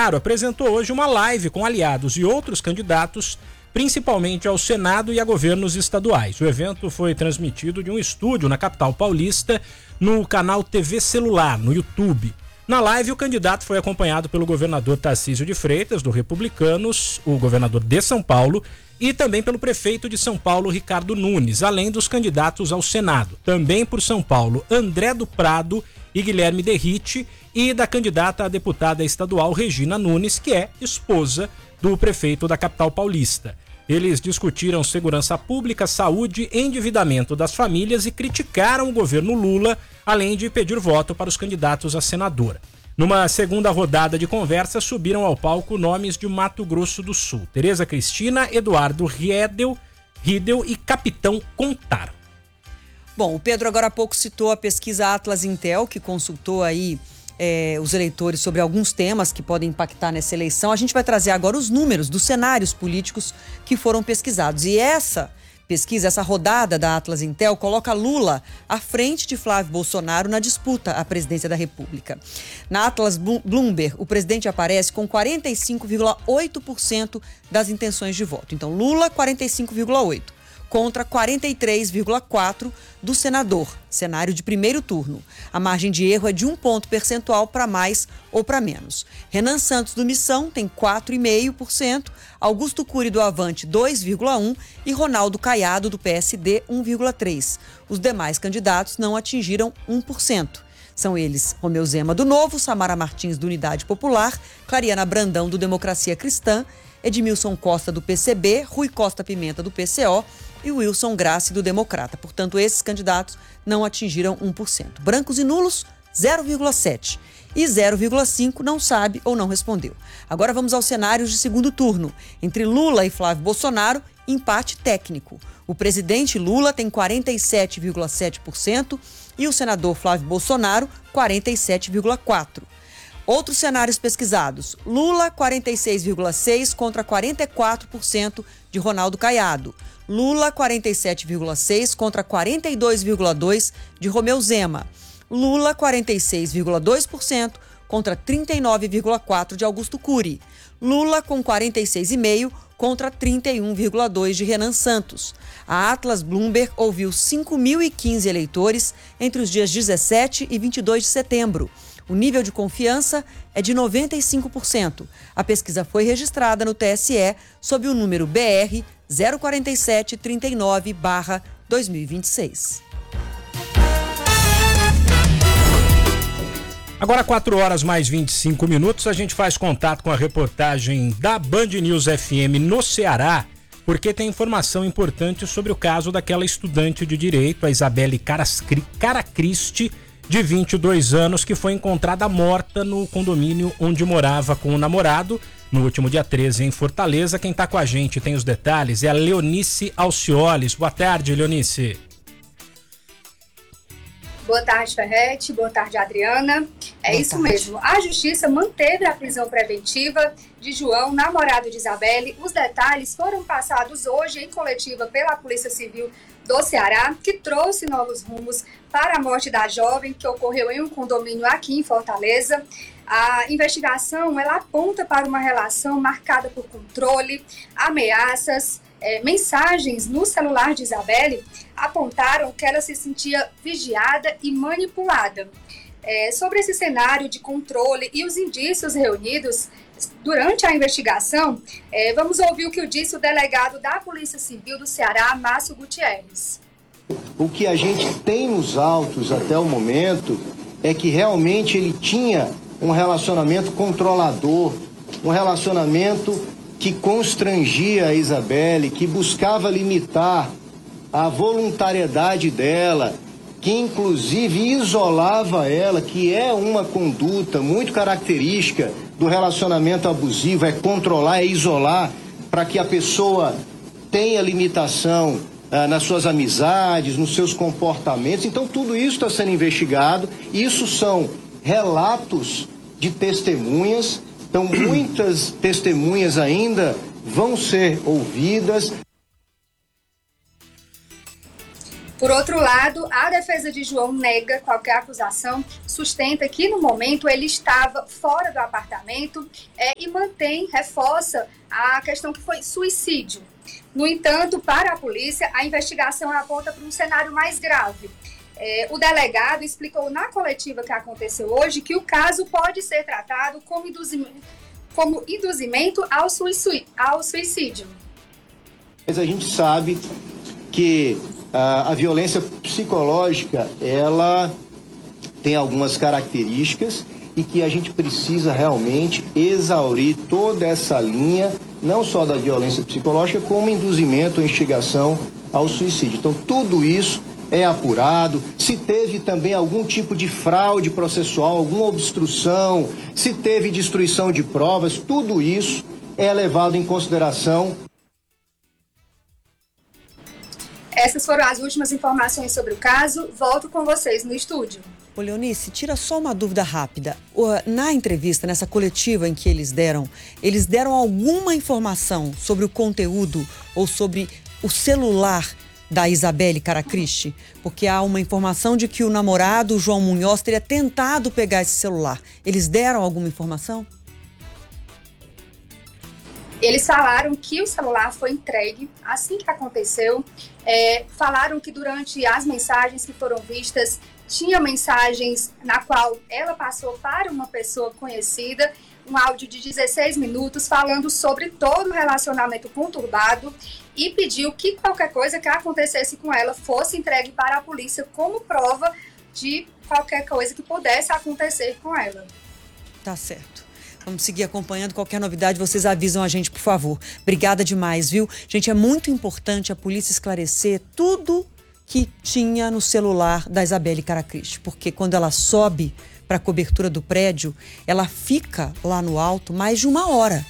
Bolsonaro apresentou hoje uma live com aliados e outros candidatos, principalmente ao Senado e a governos estaduais. O evento foi transmitido de um estúdio na capital paulista, no canal TV Celular, no YouTube. Na live, o candidato foi acompanhado pelo governador Tarcísio de Freitas, do Republicanos, o governador de São Paulo, e também pelo prefeito de São Paulo, Ricardo Nunes, além dos candidatos ao Senado. Também por São Paulo, André do Prado e Guilherme Derrite, e da candidata a deputada estadual Regina Nunes, que é esposa do prefeito da capital paulista. Eles discutiram segurança pública, saúde, endividamento das famílias e criticaram o governo Lula, além de pedir voto para os candidatos a senadora. Numa segunda rodada de conversa, subiram ao palco nomes de Mato Grosso do Sul: Tereza Cristina, Eduardo Riedel e Capitão Contar. Bom, o Pedro agora há pouco citou a pesquisa Atlas Intel, que consultou aí os eleitores sobre alguns temas que podem impactar nessa eleição. A gente vai trazer agora os números dos cenários políticos que foram pesquisados. E essa pesquisa, essa rodada da Atlas Intel, coloca Lula à frente de Flávio Bolsonaro na disputa à presidência da República. Na Atlas Bloomberg, o presidente aparece com 45,8% das intenções de voto. Então, Lula, 45,8%. Contra 43,4% do senador, cenário de primeiro turno. A margem de erro é de 1 ponto percentual para mais ou para menos. Renan Santos do Missão tem 4,5%, Augusto Cury do Avante 2,1% e Ronaldo Caiado do PSD 1,3%. Os demais candidatos não atingiram 1%. São eles Romeu Zema do Novo, Samara Martins do Unidade Popular, Clariana Brandão do Democracia Cristã, Edmilson Costa do PCB, Rui Costa Pimenta do PCO e Wilson Grassi do Democrata. Portanto, esses candidatos não atingiram 1%. Brancos e nulos, 0,7%. E 0,5% não sabe ou não respondeu. Agora vamos aos cenários de segundo turno. Entre Lula e Flávio Bolsonaro, empate técnico. O presidente Lula tem 47,7% e o senador Flávio Bolsonaro, 47,4%. Outros cenários pesquisados: Lula 46,6% contra 44% de Ronaldo Caiado. Lula 47,6% contra 42,2% de Romeu Zema. Lula 46,2% contra 39,4% de Augusto Cury. Lula com 46,5% contra 31,2% de Renan Santos. A Atlas Bloomberg ouviu 5.015 eleitores entre os dias 17 e 22 de setembro. O nível de confiança é de 95%. A pesquisa foi registrada no TSE sob o número BR 04739/2026. Agora 4h mais 25, a gente faz contato com a reportagem da Band News FM no Ceará, porque tem informação importante sobre o caso daquela estudante de direito, a Isabelle Caracristi, de 22 anos, que foi encontrada morta no condomínio onde morava com o namorado no último dia 13 em Fortaleza. Quem está com a gente tem os detalhes é a Leonice Alcioles. Boa tarde, Leonice. Boa tarde, Ferretti. Boa tarde, Adriana. Isso mesmo. A Justiça manteve a prisão preventiva de João, namorado de Isabelle. Os detalhes foram passados hoje em coletiva pela Polícia Civil do Ceará, que trouxe novos rumos para a morte da jovem, que ocorreu em um condomínio aqui em Fortaleza. A investigação ela aponta para uma relação marcada por controle, ameaças, mensagens no celular de Isabelle apontaram que ela se sentia vigiada e manipulada. Sobre esse cenário de controle e os indícios reunidos durante a investigação, vamos ouvir o que disse o delegado da Polícia Civil do Ceará, Márcio Gutierrez. O que a gente tem nos autos até o momento é que realmente ele tinha um relacionamento controlador, um relacionamento que constrangia a Isabelle, que buscava limitar a voluntariedade dela, que inclusive isolava ela, que é uma conduta muito característica do relacionamento abusivo, é controlar, é isolar, para que a pessoa tenha limitação nas suas amizades, nos seus comportamentos. Então tudo isso está sendo investigado. Isso são relatos de testemunhas. Então muitas testemunhas ainda vão ser ouvidas. Por outro lado, a defesa de João nega qualquer acusação, sustenta que no momento ele estava fora do apartamento e reforça a questão que foi suicídio. No entanto, para a polícia, a investigação aponta para um cenário mais grave. O delegado explicou na coletiva que aconteceu hoje que o caso pode ser tratado como induzimento ao suicídio. Mas a gente sabe que a violência psicológica, ela tem algumas características e que a gente precisa realmente exaurir toda essa linha, não só da violência psicológica, como induzimento ou instigação ao suicídio. Então, tudo isso é apurado. Se teve também algum tipo de fraude processual, alguma obstrução, se teve destruição de provas, tudo isso é levado em consideração. Essas foram as últimas informações sobre o caso. Volto com vocês no estúdio. Ô, Leonice, tira só uma dúvida rápida. Na entrevista, nessa coletiva em que eles deram alguma informação sobre o conteúdo ou sobre o celular da Isabelle Caracristi? Porque há uma informação de que o namorado, o João Munhoz, teria tentado pegar esse celular. Eles deram alguma informação? Eles falaram que o celular foi entregue assim que aconteceu. Falaram que durante as mensagens que foram vistas, tinha mensagens na qual ela passou para uma pessoa conhecida, um áudio de 16 minutos falando sobre todo o relacionamento conturbado e pediu que qualquer coisa que acontecesse com ela fosse entregue para a polícia como prova de qualquer coisa que pudesse acontecer com ela. Tá certo. Vamos seguir acompanhando. Qualquer novidade, vocês avisam a gente, por favor. Obrigada demais, viu? Gente, é muito importante a polícia esclarecer tudo que tinha no celular da Isabelle Caracristi, porque quando ela sobe para a cobertura do prédio, ela fica lá no alto mais de uma hora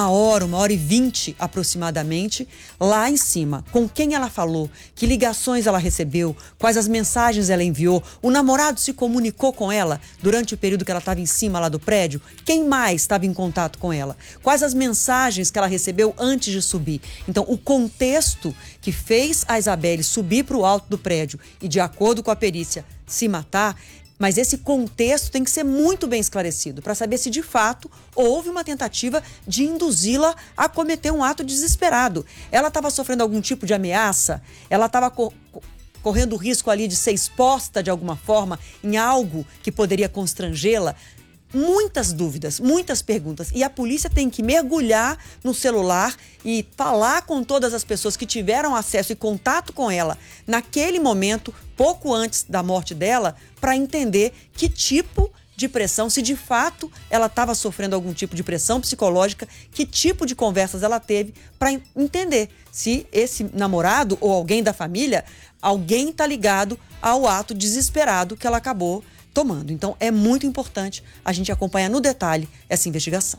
e 20 aproximadamente, lá em cima. Com quem ela falou, que ligações ela recebeu, quais as mensagens ela enviou, o namorado se comunicou com ela durante o período que ela estava em cima lá do prédio, quem mais estava em contato com ela, quais as mensagens que ela recebeu antes de subir. Então, o contexto que fez a Isabelle subir para o alto do prédio e, de acordo com a perícia, se matar. Mas esse contexto tem que ser muito bem esclarecido para saber se, de fato, houve uma tentativa de induzi-la a cometer um ato desesperado. Ela estava sofrendo algum tipo de ameaça? Ela estava correndo o risco ali de ser exposta de alguma forma em algo que poderia constrangê-la? Muitas dúvidas, muitas perguntas. E a polícia tem que mergulhar no celular e falar com todas as pessoas que tiveram acesso e contato com ela naquele momento, pouco antes da morte dela, para entender que tipo de pressão, se de fato ela estava sofrendo algum tipo de pressão psicológica, que tipo de conversas ela teve, para entender se esse namorado ou alguém da família, alguém está ligado ao ato desesperado que ela acabou tomando. Então, é muito importante a gente acompanhar no detalhe essa investigação.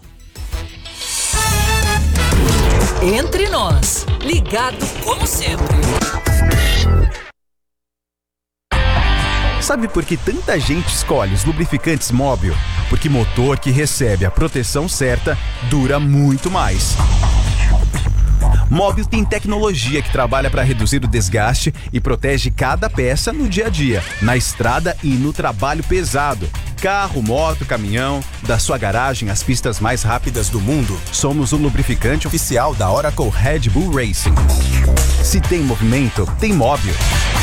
Entre nós, ligado como sempre. Sabe por que tanta gente escolhe os lubrificantes Móbil? Porque motor que recebe a proteção certa dura muito mais. Móbil tem tecnologia que trabalha para reduzir o desgaste e protege cada peça no dia a dia, na estrada e no trabalho pesado. Carro, moto, caminhão, da sua garagem às pistas mais rápidas do mundo. Somos o lubrificante oficial da Oracle Red Bull Racing. Se tem movimento, tem Móbil.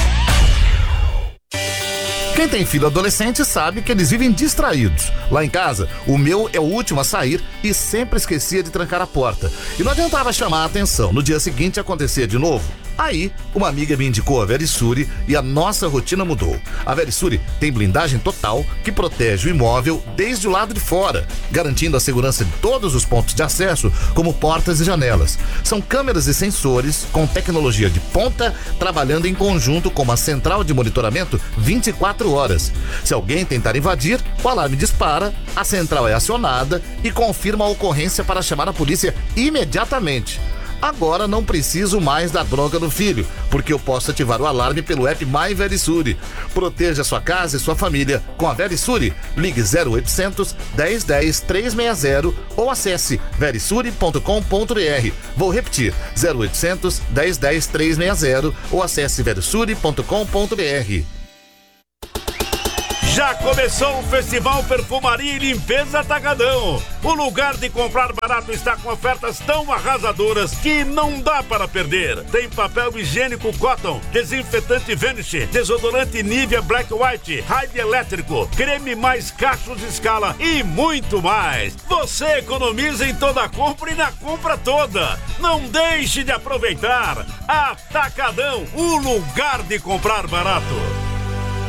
Quem tem filho adolescente sabe que eles vivem distraídos. Lá em casa, o meu é o último a sair e sempre esquecia de trancar a porta. E não adiantava chamar a atenção. No dia seguinte acontecia de novo. Aí, uma amiga me indicou a Verisure e a nossa rotina mudou. A Verisure tem blindagem total que protege o imóvel desde o lado de fora, garantindo a segurança de todos os pontos de acesso, como portas e janelas. São câmeras e sensores com tecnologia de ponta, trabalhando em conjunto com uma central de monitoramento 24 horas. Se alguém tentar invadir, o alarme dispara, a central é acionada e confirma a ocorrência para chamar a polícia imediatamente. Agora não preciso mais dar bronca no filho, porque eu posso ativar o alarme pelo app My Verisure. Proteja sua casa e sua família com a Verisure. Ligue 0800 1010 360 ou acesse verisure.com.br. Vou repetir, 0800 1010 360 ou acesse verisure.com.br. Já começou o Festival Perfumaria e Limpeza Atacadão. O lugar de comprar barato está com ofertas tão arrasadoras que não dá para perder. Tem papel higiênico Cotton, desinfetante Vanish, desodorante Nivea Black White, Raid elétrico, creme mais cachos Escala e muito mais. Você economiza em toda a compra e na compra toda. Não deixe de aproveitar. Atacadão, o lugar de comprar barato.